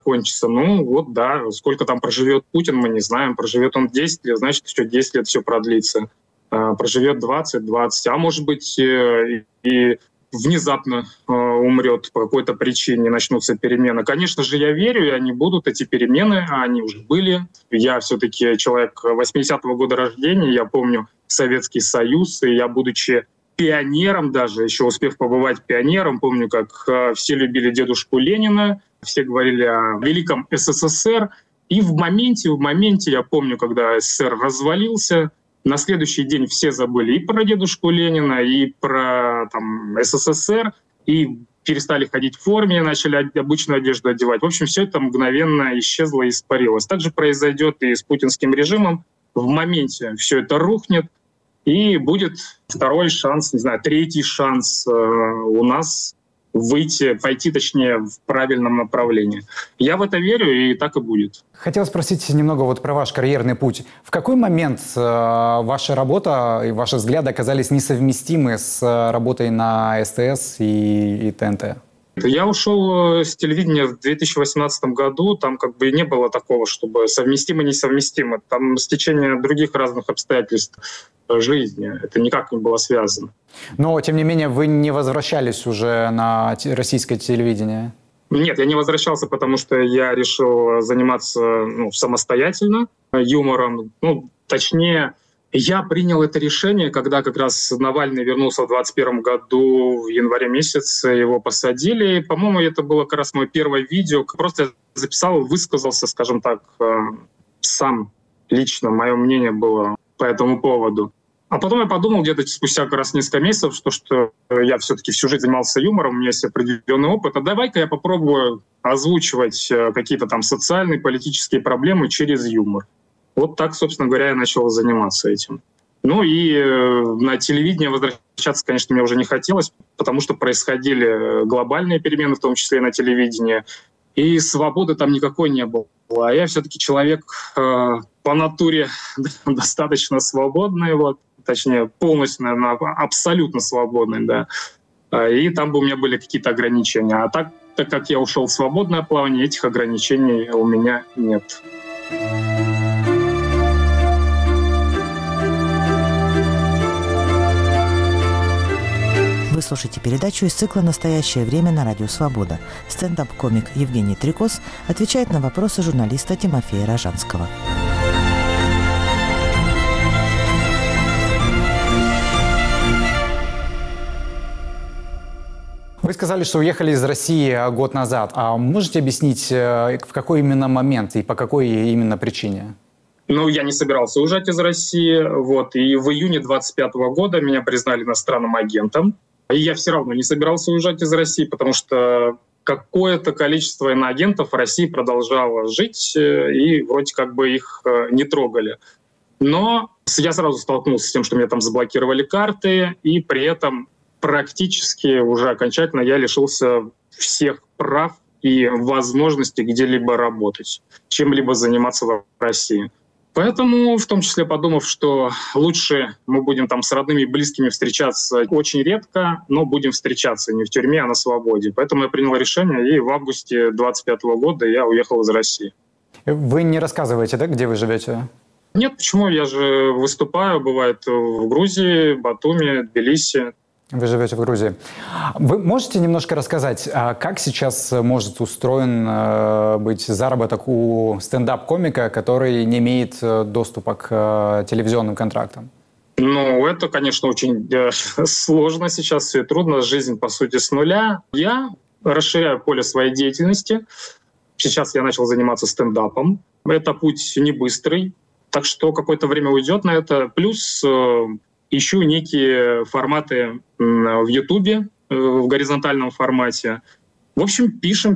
кончится. Ну вот да, сколько там проживет Путин, мы не знаем. Проживет он 10 лет, значит, еще 10 лет все продлится. Проживет 20, а может быть и внезапно умрет по какой-то причине, начнутся перемены. Конечно же, я верю, и они будут, эти перемены, они уже были. Я все-таки человек 80-го года рождения, я помню Советский Союз, и я, будучи пионером даже, еще успев побывать пионером, помню, как все любили дедушку Ленина, все говорили о великом СССР, и в моменте, я помню, когда СССР развалился, на следующий день все забыли и про дедушку Ленина, и про СССР, и перестали ходить в форме, начали обычную одежду одевать. В общем, все это мгновенно исчезло и испарилось. Так же произойдет и с путинским режимом. В моменте все это рухнет, и будет второй шанс, не знаю, третий шанс у нас пойти в правильном направлении. Я в это верю, и так и будет. Хотел спросить немного про ваш карьерный путь. В какой момент ваша работа и ваши взгляды оказались несовместимы с работой на СТС и ТНТ? Я ушел с телевидения в 2018 году. Там не было такого, чтобы совместимо-несовместимо. Там стечение других разных обстоятельств жизни. Это никак не было связано. Но, тем не менее, вы не возвращались уже на российское телевидение? Нет, я не возвращался, потому что я решил заниматься самостоятельно юмором. Точнее, я принял это решение, когда как раз Навальный вернулся в 2021 году, в январе месяце его посадили. По-моему, это было как раз мое первое видео. Просто записал, высказался, скажем так, сам лично. Мое мнение было по этому поводу. А потом я подумал где-то спустя как раз несколько месяцев, что я все-таки всю жизнь занимался юмором, у меня есть определенный опыт, а давай-ка я попробую озвучивать какие-то там социальные, политические проблемы через юмор. Вот так, собственно говоря, я начал заниматься этим. Ну и на телевидение возвращаться, конечно, мне уже не хотелось, потому что происходили глобальные перемены, в том числе и на телевидении, и свободы там никакой не было. А я все-таки человек по натуре достаточно свободный, точнее, полностью, наверное, абсолютно свободный, да. И там бы у меня были какие-то ограничения. А так как я ушел в свободное плавание, этих ограничений у меня нет. Вы слушаете передачу из цикла «Настоящее время» на Радио Свобода. Стендап-комик Евгений Трикос отвечает на вопросы журналиста Тимофея Рожанского. Вы сказали, что уехали из России год назад. А можете объяснить, в какой именно момент и по какой именно причине? Я не собирался уезжать из России. И в июне 2025 года меня признали иностранным агентом. И я все равно не собирался уезжать из России, потому что какое-то количество иноагентов в России продолжало жить, и вроде как бы их не трогали. Но я сразу столкнулся с тем, что мне там заблокировали карты, и при этом практически уже окончательно я лишился всех прав и возможности где-либо работать, чем-либо заниматься в России. Поэтому, в том числе подумав, что лучше мы будем там с родными и близкими встречаться очень редко, но будем встречаться не в тюрьме, а на свободе. Поэтому я принял решение, и в августе 2025 года я уехал из России. Вы не рассказываете, да, где вы живете? Нет, почему? Я же выступаю, бывает, в Грузии, Батуми, Тбилиси. Вы живете в Грузии. Вы можете немножко рассказать, как сейчас может устроен быть заработок у стендап-комика, который не имеет доступа к телевизионным контрактам? Это, конечно, очень сложно сейчас, все трудно. Жизнь, по сути, с нуля. Я расширяю поле своей деятельности. Сейчас я начал заниматься стендапом. Это путь не быстрый, так что какое-то время уйдет на это. Плюс ищу некие форматы в Ютубе, в горизонтальном формате. В общем,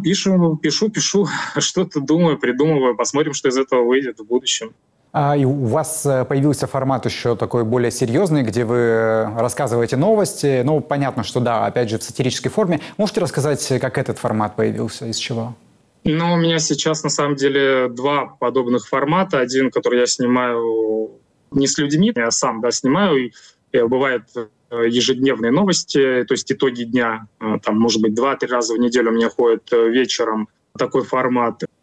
пишу, что-то думаю, придумываю. Посмотрим, что из этого выйдет в будущем. И у вас появился формат еще такой более серьезный, где вы рассказываете новости. Понятно, что да, опять же, в сатирической форме. Можете рассказать, как этот формат появился, из чего? У меня сейчас, на самом деле, два подобных формата. Один, который я снимаю не с людьми, я сам снимаю. И бывает ежедневные новости, то есть итоги дня. Там, может быть, 2-3 раза в неделю у меня ходит вечером такой формат.